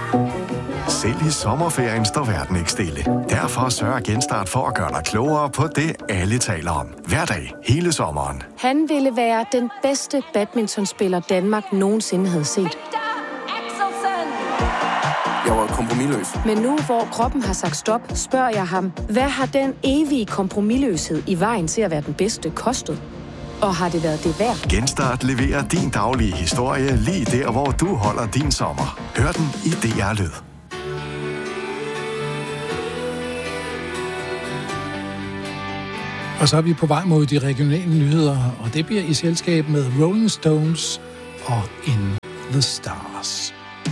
Selv i sommerferien står verden ikke stille. Derfor sørger Genstart for at gøre dig klogere på det, alle taler om. Hver dag, hele sommeren. Han ville være den bedste badmintonspiller, Danmark nogensinde havde set. Jeg var kompromisløs. Men nu, hvor kroppen har sagt stop, spørger jeg ham, hvad har den evige kompromisløshed i vejen til at være den bedste kostet? Og har det været det værd? Genstart leverer din daglige historie lige der, hvor du holder din sommer. Hør den i DR Lyd. Og så er vi på vej mod de regionale nyheder, og det bliver i selskab med Rolling Stones og In the Stars.